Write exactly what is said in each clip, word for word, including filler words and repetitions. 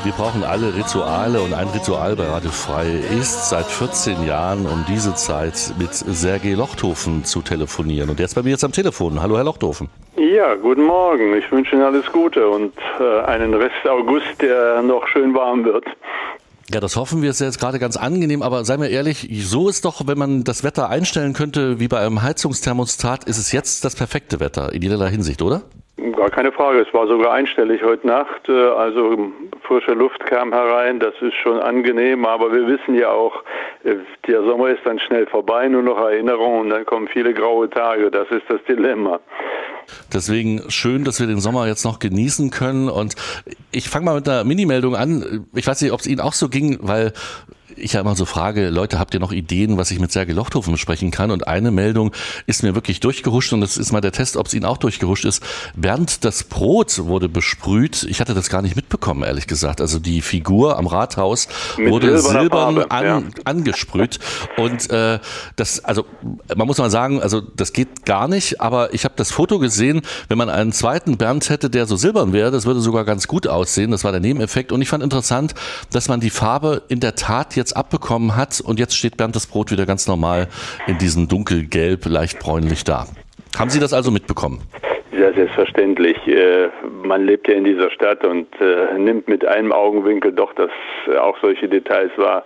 Wir brauchen alle Rituale und ein Ritual bei Radio Frei ist seit vierzehn Jahren um diese Zeit mit Sergei Lochthofen zu telefonieren. Und der ist bei mir jetzt am Telefon. Hallo, Herr Lochthofen. Ja, guten Morgen. Ich wünsche Ihnen alles Gute und äh, einen Rest August, der noch schön warm wird. Ja, das hoffen wir. Es ist jetzt gerade ganz angenehm, aber seien wir ehrlich, so ist doch, wenn man das Wetter einstellen könnte, wie bei einem Heizungsthermostat, ist es jetzt das perfekte Wetter in jederlei Hinsicht, oder? Gar keine Frage. Es war sogar einstellig heute Nacht. Also frische Luft kam herein. Das ist schon angenehm. Aber wir wissen ja auch, der Sommer ist dann schnell vorbei. Nur noch Erinnerung und dann kommen viele graue Tage. Das ist das Dilemma. Deswegen schön, dass wir den Sommer jetzt noch genießen können. Und ich fange mal mit einer Mini-Meldung an. Ich weiß nicht, ob es Ihnen auch so ging, weil ich ja immer so frage, Leute, habt ihr noch Ideen, was ich mit Sergei Lochthofen besprechen kann? Und eine Meldung ist mir wirklich durchgehuscht und das ist mal der Test, ob es Ihnen auch durchgehuscht ist. Bernd das Brot wurde besprüht. Ich hatte das gar nicht mitbekommen, ehrlich gesagt. Also die Figur am Rathaus mit wurde silbern an, ja. angesprüht. Und äh, das, also man muss mal sagen, also das geht gar nicht, aber ich habe das Foto gesehen, wenn man einen zweiten Bernd hätte, der so silbern wäre, das würde sogar ganz gut aussehen. Das war der Nebeneffekt. Und ich fand interessant, dass man die Farbe in der Tat jetzt abbekommen hat und jetzt steht Bernd das Brot wieder ganz normal in diesem dunkelgelb, leicht bräunlich da. Haben Sie das also mitbekommen? Ja, selbstverständlich. Man lebt ja in dieser Stadt und nimmt mit einem Augenwinkel doch, dass auch solche Details wahr.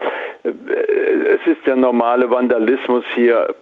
Es ist der normale Vandalismus hier.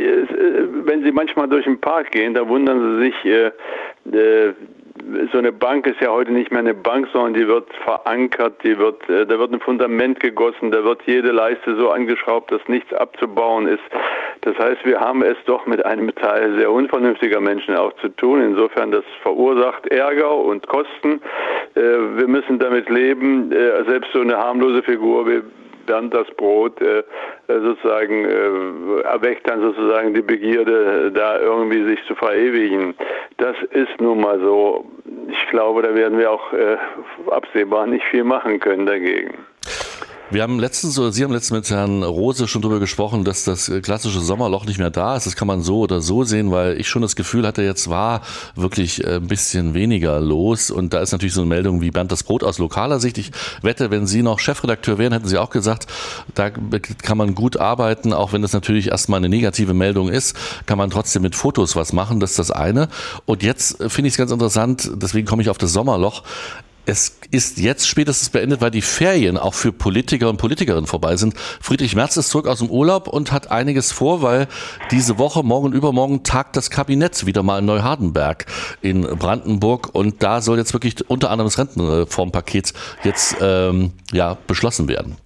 Wenn Sie manchmal durch den Park gehen, da wundern Sie sich, so eine Bank ist ja heute nicht mehr eine Bank, sondern die wird verankert, die wird, da wird ein Fundament gegossen, da wird jede Leiste so angeschraubt, dass nichts abzubauen ist. Das heißt, wir haben es doch mit einem Teil sehr unvernünftiger Menschen auch zu tun. Insofern, das verursacht Ärger und Kosten. Wir müssen damit leben. Selbst so eine harmlose Figur wie Bernd das Brot äh, sozusagen äh, erweckt dann sozusagen die Begierde, da irgendwie sich zu verewigen. Das ist nun mal so. Ich glaube, da werden wir auch äh, absehbar nicht viel machen können dagegen. Wir haben letztens, oder Sie haben letztens mit Herrn Rose schon darüber gesprochen, dass das klassische Sommerloch nicht mehr da ist. Das kann man so oder so sehen, weil ich schon das Gefühl hatte, jetzt war wirklich ein bisschen weniger los. Und da ist natürlich so eine Meldung wie Bernd das Brot aus lokaler Sicht. Ich wette, wenn Sie noch Chefredakteur wären, hätten Sie auch gesagt, da kann man gut arbeiten, auch wenn das natürlich erstmal eine negative Meldung ist, kann man trotzdem mit Fotos was machen. Das ist das eine. Und jetzt finde ich es ganz interessant, deswegen komme ich auf das Sommerloch. Es ist jetzt spätestens beendet, weil die Ferien auch für Politiker und Politikerinnen vorbei sind. Friedrich Merz ist zurück aus dem Urlaub und hat einiges vor, weil diese Woche, morgen und übermorgen, tagt das Kabinett wieder mal in Neuhardenberg in Brandenburg. Und da soll jetzt wirklich unter anderem das Rentenreformpaket jetzt ähm, ja, beschlossen werden.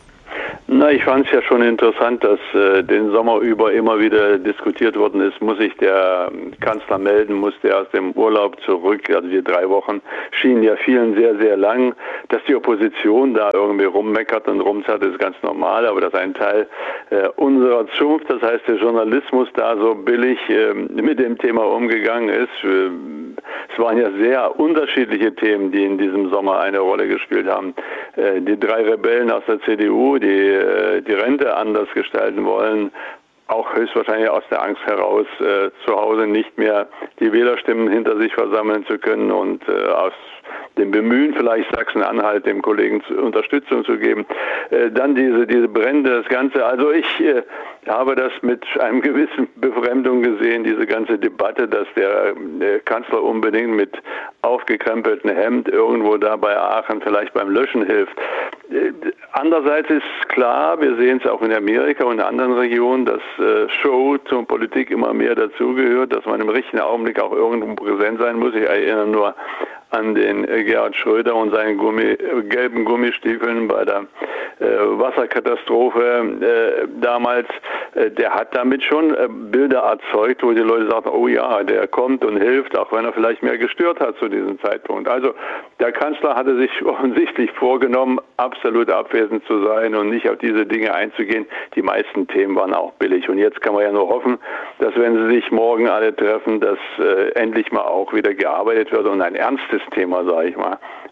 Na, ich fand es ja schon interessant, dass äh, den Sommer über immer wieder diskutiert worden ist, muss sich der Kanzler melden, muss der aus dem Urlaub zurück, also die drei Wochen schienen ja vielen sehr, sehr lang, dass die Opposition da irgendwie rummeckert und rumzerrt, ist ganz normal, aber dass ein Teil äh, unserer Zunft, das heißt der Journalismus, da so billig äh, mit dem Thema umgegangen ist. Äh, es waren ja sehr unterschiedliche Themen, die in diesem Sommer eine Rolle gespielt haben. Äh, die drei Rebellen aus der C D U, die die Rente anders gestalten wollen, auch höchstwahrscheinlich aus der Angst heraus, äh, zu Hause nicht mehr die Wählerstimmen hinter sich versammeln zu können und äh, aus dem Bemühen, vielleicht Sachsen-Anhalt dem Kollegen zu, Unterstützung zu geben. Äh, dann diese, diese Brände, das Ganze. Also ich äh, habe das mit einem gewissen Befremdung gesehen, diese ganze Debatte, dass der, der Kanzler unbedingt mit aufgekrempeltem Hemd irgendwo da bei Aachen vielleicht beim Löschen hilft. Äh, andererseits ist klar, wir sehen es auch in Amerika und in anderen Regionen, dass äh, Show zur Politik immer mehr dazugehört, dass man im richtigen Augenblick auch irgendwo präsent sein muss. Ich erinnere nur an den äh, Gerhard Schröder und seinen Gummi, äh, gelben Gummistiefeln bei der äh, Wasserkatastrophe äh, damals. Äh, der hat damit schon äh, Bilder erzeugt, wo die Leute sagten, oh ja, der kommt und hilft, auch wenn er vielleicht mehr gestört hat zu diesem Zeitpunkt. Also der Kanzler hatte sich offensichtlich vorgenommen, absolut abwesend zu sein und nicht auf diese Dinge einzugehen. Die meisten Themen waren auch billig. Und jetzt kann man ja nur hoffen, dass wenn sie sich morgen alle treffen, dass äh, endlich mal auch wieder gearbeitet wird und ein ernstes Thema, sage ich mal,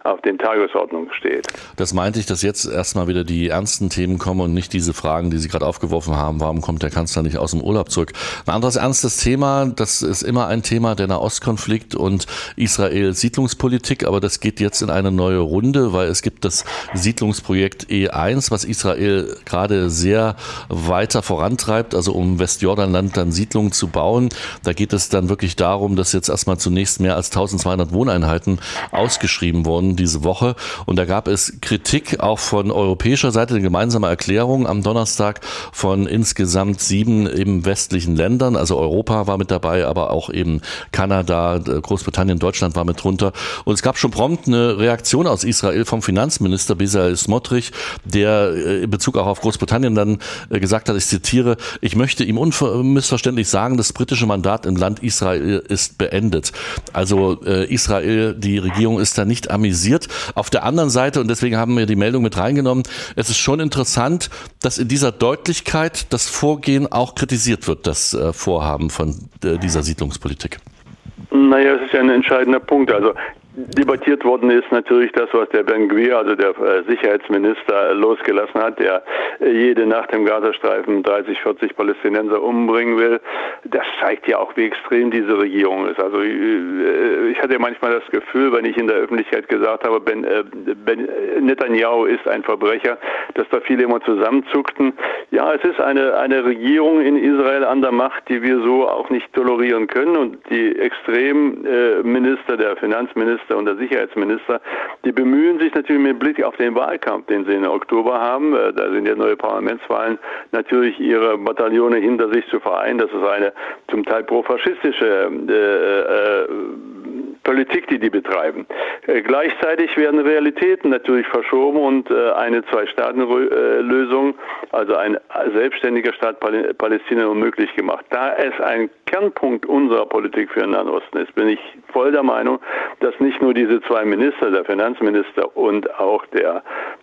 auf den Tagesordnungen steht. Das meinte ich, dass jetzt erstmal wieder die ernsten Themen kommen und nicht diese Fragen, die Sie gerade aufgeworfen haben. Warum kommt der Kanzler nicht aus dem Urlaub zurück? Ein anderes ernstes Thema, das ist immer ein Thema, der Nahostkonflikt und Israels Siedlungspolitik, aber das geht jetzt in eine neue Runde, weil es gibt das Siedlungsprojekt E eins, was Israel gerade sehr weiter vorantreibt, also um Westjordanland dann Siedlungen zu bauen. Da geht es dann wirklich darum, dass jetzt erstmal zunächst mehr als eintausendzweihundert Wohneinheiten ausgeschrieben wurden diese Woche. Und da gab es Kritik auch von europäischer Seite, eine gemeinsame Erklärung am Donnerstag von insgesamt sieben eben westlichen Ländern. Also Europa war mit dabei, aber auch eben Kanada, Großbritannien, Deutschland war mit drunter. Und es gab schon prompt eine Reaktion aus Israel vom Finanzminister Bezalel Smotrich, der in Bezug auch auf Großbritannien dann gesagt hat, ich zitiere, ich möchte ihm unmissverständlich sagen, das britische Mandat im Land Israel ist beendet. Also äh, Israel, die Regierung ist da nicht amüsiert. Auf der anderen Seite, und deswegen haben wir die Meldung mit reingenommen, es ist schon interessant, dass in dieser Deutlichkeit das Vorgehen auch kritisiert wird, das äh, Vorhaben von äh, dieser Siedlungspolitik. Naja, es ist ja ein entscheidender Punkt. Also debattiert worden ist natürlich das, was der Ben-Gvir, also der äh, Sicherheitsminister, losgelassen hat, der äh, jede Nacht im Gazastreifen dreißig, vierzig Palästinenser umbringen will. Das zeigt ja auch, wie extrem diese Regierung ist. Also äh, ich hatte manchmal das Gefühl, wenn ich in der Öffentlichkeit gesagt habe, Ben, äh, Ben Netanyahu ist ein Verbrecher, dass da viele immer zusammenzuckten. Ja, es ist eine, eine Regierung in Israel an der Macht, die wir so auch nicht tolerieren können, und die Extremminister, der Finanzminister und der Sicherheitsminister, die bemühen sich natürlich mit Blick auf den Wahlkampf, den sie im Oktober haben, da sind ja neue Parlamentswahlen, natürlich ihre Bataillone hinter sich zu vereinen. Das ist eine zum Teil profaschistische äh, äh, Politik, die die betreiben. Äh, gleichzeitig werden Realitäten natürlich verschoben und äh, eine Zwei-Staaten-Lösung, also ein selbstständiger Staat Pal- Palästina, unmöglich gemacht. Da es ein Kernpunkt unserer Politik für den Nahen Osten ist, bin ich voll der Meinung, dass nicht nur diese zwei Minister, der Finanzminister und auch der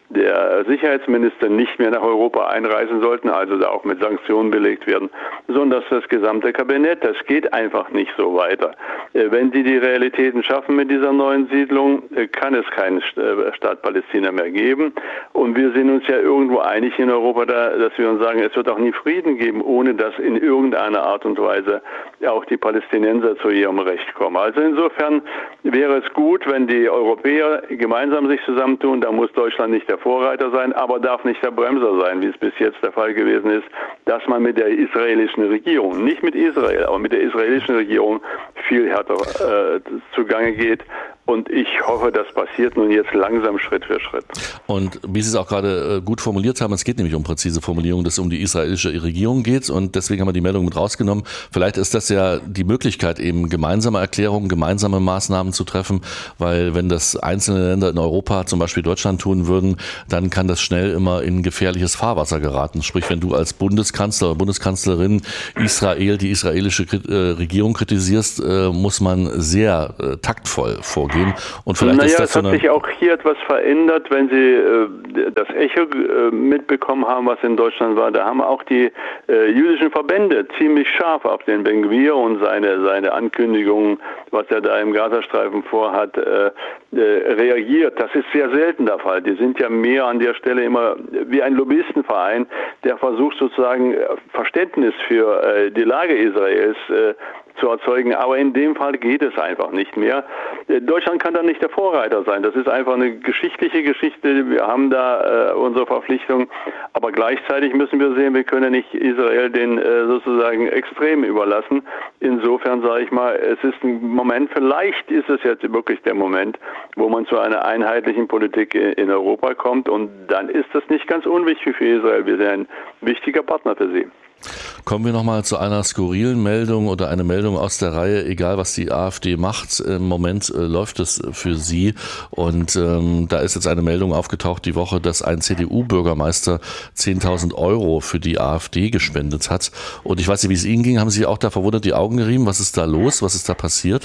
der Sicherheitsminister, nicht mehr nach Europa einreisen sollten, also da auch mit Sanktionen belegt werden, sondern dass das gesamte Kabinett, das geht einfach nicht so weiter. Wenn die die Realitäten schaffen mit dieser neuen Siedlung, kann es keinen Staat Palästina mehr geben. Und wir sind uns ja irgendwo einig in Europa, da, dass wir uns sagen, es wird auch nie Frieden geben, ohne dass in irgendeiner Art und Weise auch die Palästinenser zu ihrem Recht kommen. Also insofern wäre es gut, wenn die Europäer gemeinsam sich zusammentun. Da muss Deutschland nicht der Vorreiter sein, aber darf nicht der Bremser sein, wie es bis jetzt der Fall gewesen ist, dass man mit der israelischen Regierung, nicht mit Israel, aber mit der israelischen Regierung viel härter äh, zugange geht. Und ich hoffe, das passiert nun jetzt langsam Schritt für Schritt. Und wie Sie es auch gerade gut formuliert haben, es geht nämlich um präzise Formulierungen, dass es um die israelische Regierung geht, und deswegen haben wir die Meldung mit rausgenommen. Vielleicht ist das ja die Möglichkeit, eben gemeinsame Erklärungen, gemeinsame Maßnahmen zu treffen, weil wenn das einzelne Länder in Europa, zum Beispiel Deutschland, tun würden, dann kann das schnell immer in gefährliches Fahrwasser geraten. Sprich, wenn du als Bundeskanzler oder Bundeskanzlerin Israel, die israelische Regierung kritisierst, muss man sehr taktvoll vorgehen. Und vielleicht naja, ist das es hat so eine sich auch hier etwas verändert, wenn Sie äh, das Echo äh, mitbekommen haben, was in Deutschland war. Da haben auch die äh, jüdischen Verbände ziemlich scharf auf den Ben-Gvir und seine, seine Ankündigungen, was er da im Gazastreifen vorhat, äh, äh, reagiert. Das ist sehr selten der Fall. Die sind ja mehr an der Stelle immer wie ein Lobbyistenverein, der versucht sozusagen Verständnis für äh, die Lage Israels äh, zu erzeugen, aber in dem Fall geht es einfach nicht mehr. Deutschland kann da nicht der Vorreiter sein. Das ist einfach eine geschichtliche Geschichte. Wir haben da äh, unsere Verpflichtung, aber gleichzeitig müssen wir sehen, wir können nicht Israel den äh, sozusagen extrem überlassen. Insofern sage ich mal, es ist ein Moment, vielleicht ist es jetzt wirklich der Moment, wo man zu einer einheitlichen Politik in Europa kommt, und dann ist das nicht ganz unwichtig für Israel. Wir sind ein wichtiger Partner für sie. Kommen wir nochmal zu einer skurrilen Meldung oder eine Meldung aus der Reihe, egal was die AfD macht. Im Moment äh, läuft es für sie, und ähm, da ist jetzt eine Meldung aufgetaucht die Woche, dass ein C D U-Bürgermeister zehntausend Euro für die AfD gespendet hat. Und ich weiß nicht, wie es Ihnen ging. Haben Sie auch da verwundert die Augen gerieben? Was ist da los? Was ist da passiert?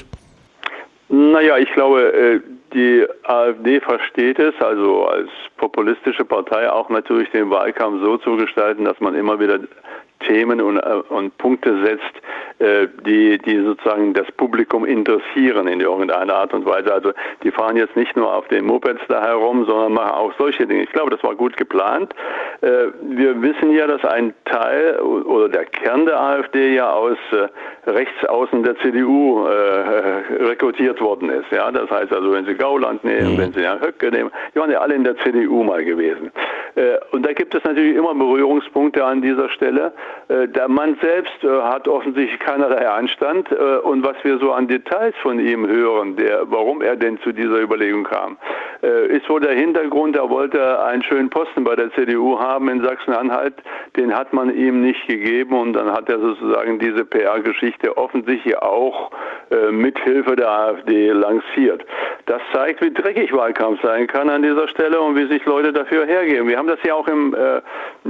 Naja, ich glaube, die AfD versteht es, also als populistische Partei auch natürlich den Wahlkampf so zu gestalten, dass man immer wieder Themen und, und Punkte setzt, die, die sozusagen das Publikum interessieren in irgendeiner Art und Weise. Also die fahren jetzt nicht nur auf den Mopeds da herum, sondern machen auch solche Dinge. Ich glaube, das war gut geplant. Wir wissen ja, dass ein Teil oder der Kern der AfD ja aus rechts außen der C D U rekrutiert worden ist. Ja, das heißt also, wenn Sie Gauland nehmen, mhm. wenn Sie Herrn Höcke nehmen, die waren ja alle in der C D U mal gewesen. Und da gibt es natürlich immer Berührungspunkte an dieser Stelle. Der Mann selbst hat offensichtlich keinerlei Anstand. Und was wir so an Details von ihm hören, der, warum er denn zu dieser Überlegung kam, ist wohl der Hintergrund, er wollte einen schönen Posten bei der C D U haben in Sachsen-Anhalt. Den hat man ihm nicht gegeben und dann hat er sozusagen diese P R-Geschichte offensichtlich auch äh, mithilfe der AfD lanciert. Das zeigt, wie dreckig Wahlkampf sein kann an dieser Stelle und wie sich Leute dafür hergeben. Wir haben das ja auch im äh,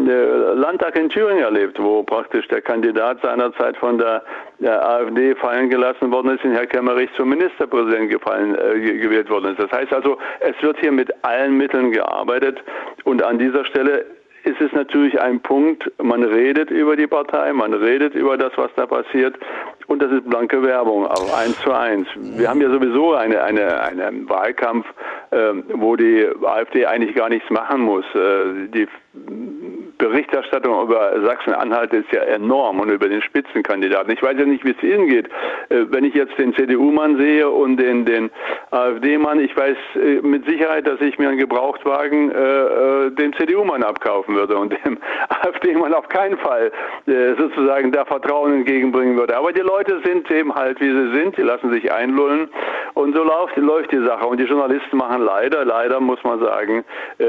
Landtag in Thüringen erlebt, wo praktisch der Kandidat seinerzeit von der, der AfD fallen gelassen worden ist, in Herr Kemmerich zum Ministerpräsident gefallen, äh, gewählt worden ist. Das heißt also, es wird hier mit allen Mitteln gearbeitet und an dieser Stelle ist es natürlich ein Punkt, man redet über die Partei, man redet über das, was da passiert und das ist blanke Werbung, auch eins zu eins. Wir haben ja sowieso eine, eine, einen Wahlkampf, äh, wo die AfD eigentlich gar nichts machen muss. Äh, die Berichterstattung über Sachsen-Anhalt ist ja enorm und über den Spitzenkandidaten. Ich weiß ja nicht, wie es Ihnen geht. Wenn ich jetzt den C D U-Mann sehe und den, den AfD-Mann, ich weiß mit Sicherheit, dass ich mir einen Gebrauchtwagen äh, dem C D U-Mann abkaufen würde und dem AfD-Mann auf keinen Fall äh, sozusagen da Vertrauen entgegenbringen würde. Aber die Leute sind eben halt, wie sie sind, die lassen sich einlullen und so läuft, läuft die Sache. Und die Journalisten machen leider, leider muss man sagen, äh,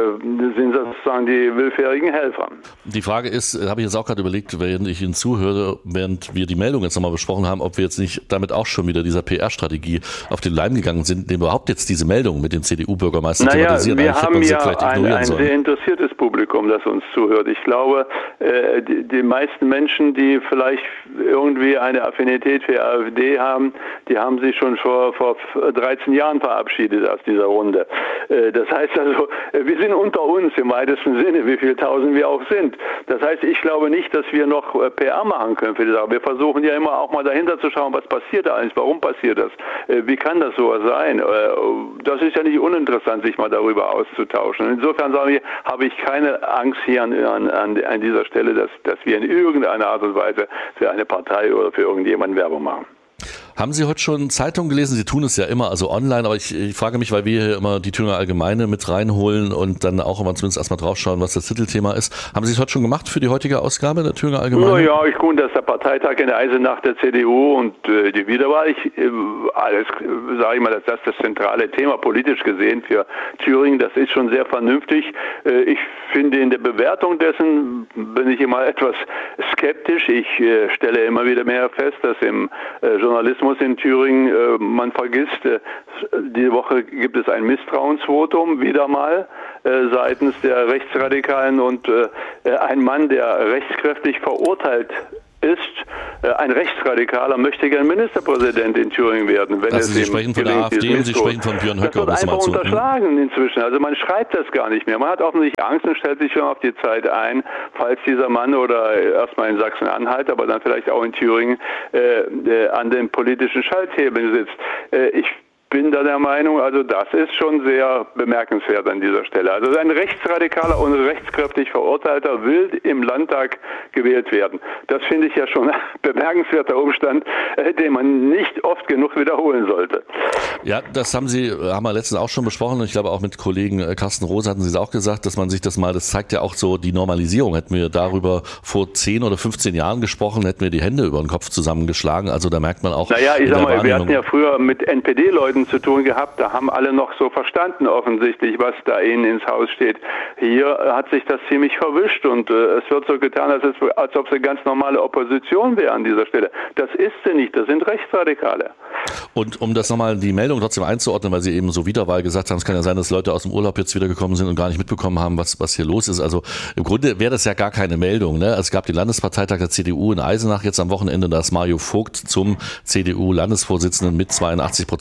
sind sozusagen die willfährigen Helfer. Die Frage ist, habe ich jetzt auch gerade überlegt, während ich Ihnen zuhöre, während wir die Meldung jetzt nochmal besprochen haben, ob wir jetzt nicht damit auch schon wieder dieser P R-Strategie auf den Leim gegangen sind, indem wir überhaupt jetzt diese Meldung mit dem C D U-Bürgermeister naja, thematisieren. Wir haben ja ein, ein sehr interessiertes Publikum, das uns zuhört. Ich glaube, äh, die, die meisten Menschen, die vielleicht irgendwie eine Affinität für AfD haben, die haben sich schon vor, vor dreizehn Jahren verabschiedet aus dieser Runde. Äh, das heißt also, wir sind unter uns im weitesten Sinne, wie viele tausend wir auch sind. Das heißt, ich glaube nicht, dass wir noch P R machen können für die Sache. Wir versuchen ja immer auch mal dahinter zu schauen, was passiert da eigentlich, warum passiert das, wie kann das so sein. Das ist ja nicht uninteressant, sich mal darüber auszutauschen. Insofern sagen wir, habe ich keine Angst hier an, an, an dieser Stelle, dass, dass wir in irgendeiner Art und Weise für eine Partei oder für irgendjemanden Werbung machen. Haben Sie heute schon Zeitung gelesen? Sie tun es ja immer, also online, aber ich, ich frage mich, weil wir hier immer die Thüringer Allgemeine mit reinholen und dann auch immer zumindest erstmal draufschauen, was das Titelthema ist. Haben Sie es heute schon gemacht für die heutige Ausgabe der Thüringer Allgemeine? Ja, ich gucke, dass der Parteitag in Eisenach der C D U und äh, die Wiederwahl, ich, äh, alles, sage ich mal, dass das das zentrale Thema politisch gesehen für Thüringen, das ist schon sehr vernünftig. Äh, ich finde, in der Bewertung dessen bin ich immer etwas skeptisch. Ich äh, stelle immer wieder mehr fest, dass im äh, Journalismus in Thüringen, äh, man vergisst, äh, diese Woche gibt es ein Misstrauensvotum, wieder mal, äh, seitens der Rechtsradikalen und äh, ein Mann, der rechtskräftig verurteilt ist, äh, ein Rechtsradikaler möchte gern Ministerpräsident in Thüringen werden. Wenn also es Sie sprechen von der AfD und Sie sprechen von Björn Höcke. Das wird einfach unterschlagen inzwischen. Also man schreibt das gar nicht mehr. Man hat offensichtlich Angst und stellt sich schon auf die Zeit ein, falls dieser Mann oder erstmal in Sachsen-Anhalt, aber dann vielleicht auch in Thüringen äh, äh, an den politischen Schalthebeln sitzt. Äh, ich bin da der Meinung, also das ist schon sehr bemerkenswert an dieser Stelle. Also ein Rechtsradikaler und rechtskräftig Verurteilter will im Landtag gewählt werden. Das finde ich ja schon ein bemerkenswerter Umstand, den man nicht oft genug wiederholen sollte. Ja, das haben Sie, haben wir letztens auch schon besprochen. Ich glaube auch mit Kollegen Carsten Rose hatten Sie es auch gesagt, dass man sich das mal, das zeigt ja auch so die Normalisierung. Hätten wir darüber vor zehn oder fünfzehn Jahren gesprochen, hätten wir die Hände über den Kopf zusammengeschlagen. Also da merkt man auch. Naja, ich sag mal, wir hatten ja früher mit N P D-Leuten zu tun gehabt, da haben alle noch so verstanden offensichtlich, was da ihnen ins Haus steht. Hier hat sich das ziemlich verwischt und äh, es wird so getan, als, es, als ob sie ganz normale Opposition wäre an dieser Stelle. Das ist sie nicht, das sind Rechtsradikale. Und um das nochmal die Meldung trotzdem einzuordnen, weil Sie eben so Wiederwahl gesagt haben, es kann ja sein, dass Leute aus dem Urlaub jetzt wiedergekommen sind und gar nicht mitbekommen haben, was, was hier los ist. Also im Grunde wäre das ja gar keine Meldung. Ne? Es gab den Landesparteitag der C D U in Eisenach jetzt am Wochenende, da ist Mario Vogt zum C D U-Landesvorsitzenden mit zweiundachtzig Prozent wiedergewählt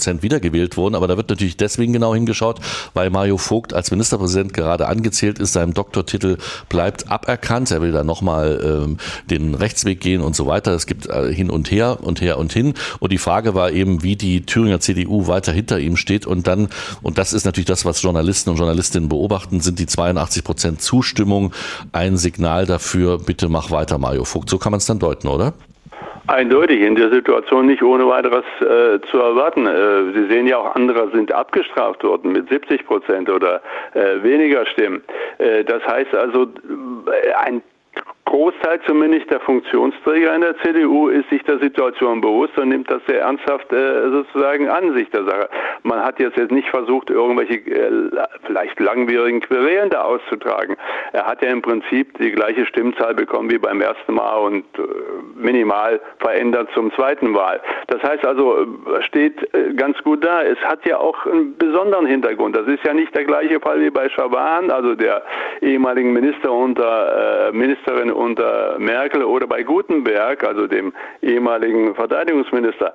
gewählt wurden. Aber da wird natürlich deswegen genau hingeschaut, weil Mario Vogt als Ministerpräsident gerade angezählt ist, seinem Doktortitel bleibt aberkannt. Er will da nochmal ähm, den Rechtsweg gehen und so weiter. Es gibt äh, hin und her und her und hin. Und die Frage war eben, wie die Thüringer C D U weiter hinter ihm steht. Und dann, und das ist natürlich das, was Journalisten und Journalistinnen beobachten, sind die zweiundachtzig Prozent Zustimmung ein Signal dafür, bitte mach weiter, Mario Vogt. So kann man es dann deuten, oder? Eindeutig, in der Situation nicht ohne weiteres äh, zu erwarten. Äh, Sie sehen ja auch, andere sind abgestraft worden mit siebzig Prozent oder äh, weniger Stimmen. Äh, das heißt also, äh, ein Großteil zumindest der Funktionsträger in der C D U ist sich der Situation bewusst und nimmt das sehr ernsthaft äh, sozusagen an sich der Sache. Man hat jetzt, jetzt nicht versucht, irgendwelche äh, vielleicht langwierigen Querelen da auszutragen. Er hat ja im Prinzip die gleiche Stimmzahl bekommen wie beim ersten Mal und äh, minimal verändert zum zweiten Wahl. Das heißt also, steht äh, ganz gut da. Es hat ja auch einen besonderen Hintergrund. Das ist ja nicht der gleiche Fall wie bei Schawan, also der ehemaligen Minister unter äh, Ministerin unter Merkel, oder bei Gutenberg, also dem ehemaligen Verteidigungsminister.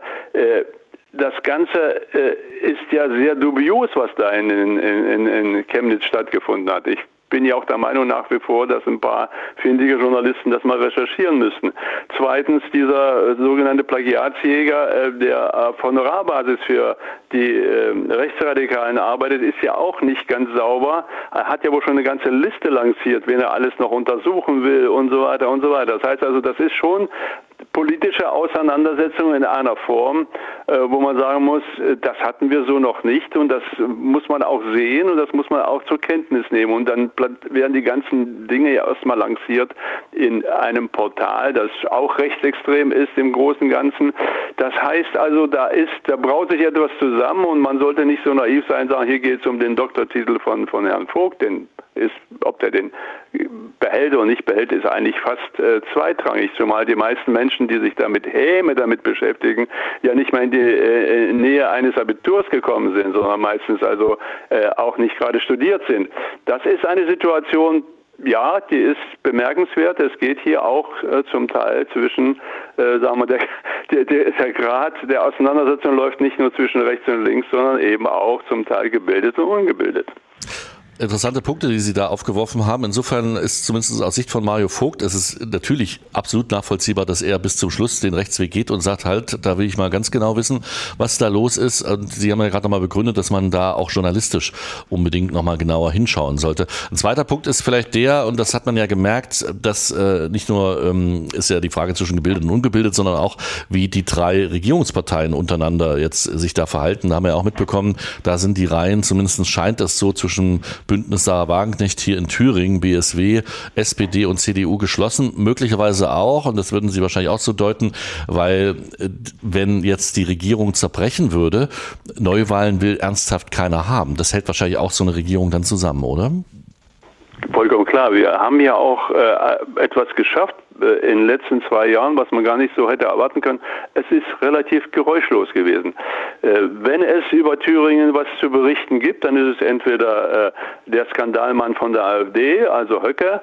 Das Ganze ist ja sehr dubios, was da in, in, in Chemnitz stattgefunden hat. Ich bin ja auch der Meinung nach wie vor, dass ein paar findige Journalisten das mal recherchieren müssten. Zweitens, dieser sogenannte Plagiatsjäger, der auf Honorarbasis für die Rechtsradikalen arbeitet, ist ja auch nicht ganz sauber. Er hat ja wohl schon eine ganze Liste lanciert, wen er alles noch untersuchen will und so weiter und so weiter. Das heißt also, das ist schon politische Auseinandersetzung in einer Form, äh, wo man sagen muss, das hatten wir so noch nicht, und das muss man auch sehen und das muss man auch zur Kenntnis nehmen. Und dann werden die ganzen Dinge ja erstmal lanciert in einem Portal, das auch rechtsextrem ist im Großen und Ganzen. Das heißt also, da ist, da braut sich etwas zusammen, und man sollte nicht so naiv sein und sagen, hier geht es um den Doktortitel von, von Herrn Vogt, den ist, ob der den behält oder nicht behält, ist eigentlich fast äh, zweitrangig, zumal die meisten Menschen, die sich damit Häme damit beschäftigen, ja nicht mal in die äh, Nähe eines Abiturs gekommen sind, sondern meistens also äh, auch nicht gerade studiert sind. Das ist eine Situation, ja, die ist bemerkenswert. Es geht hier auch äh, zum Teil zwischen, äh, sagen wir, der, der, der, der Grad der Auseinandersetzung läuft nicht nur zwischen rechts und links, sondern eben auch zum Teil gebildet und ungebildet. Interessante Punkte, die Sie da aufgeworfen haben. Insofern ist zumindest aus Sicht von Mario Vogt, es ist natürlich absolut nachvollziehbar, dass er bis zum Schluss den Rechtsweg geht und sagt, halt, da will ich mal ganz genau wissen, was da los ist. Und Sie haben ja gerade nochmal begründet, dass man da auch journalistisch unbedingt nochmal genauer hinschauen sollte. Ein zweiter Punkt ist vielleicht der, und das hat man ja gemerkt, dass äh, nicht nur ähm, ist ja die Frage zwischen gebildet und ungebildet, sondern auch, wie die drei Regierungsparteien untereinander jetzt sich da verhalten. Da haben wir ja auch mitbekommen, da sind die Reihen, zumindest scheint das so, zwischen Bündnis Sarah Wagenknecht hier in Thüringen, B S W, S P D und C D U geschlossen. Möglicherweise auch, und das würden Sie wahrscheinlich auch so deuten, weil wenn jetzt die Regierung zerbrechen würde, Neuwahlen will ernsthaft keiner haben. Das hält wahrscheinlich auch so eine Regierung dann zusammen, oder? Vollkommen klar. Wir haben ja auch äh, etwas geschafft äh, in den letzten zwei Jahren, was man gar nicht so hätte erwarten können. Es ist relativ geräuschlos gewesen. Äh, wenn es über Thüringen was zu berichten gibt, dann ist es entweder äh, der Skandalmann von der AfD, also Höcke,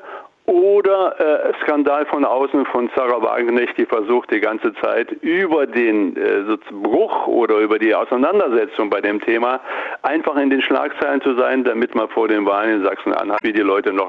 oder äh, Skandal von außen von Sarah Wagenknecht, die versucht die ganze Zeit über den äh, Bruch oder über die Auseinandersetzung bei dem Thema einfach in den Schlagzeilen zu sein, damit man vor den Wahlen in Sachsen-Anhalt, wie die Leute noch